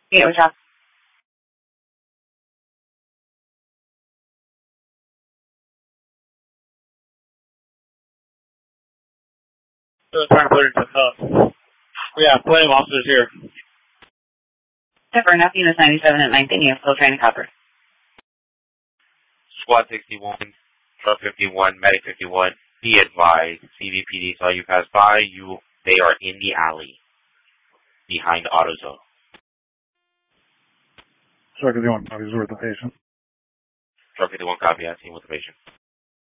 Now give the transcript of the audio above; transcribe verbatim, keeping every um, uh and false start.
Yeah, what's up? We have plenty of officers here. Pepper, nothing is ninety-seven at ninth inning, still trying to cover. Squad sixty-one, Truck fifty-one, Medic fifty-one, be advised, C V P D saw you pass by, you, they are in the alley, behind AutoZone. Truck fifty-one, copies with the patient. Truck fifty-one, copy, I seen with the patient.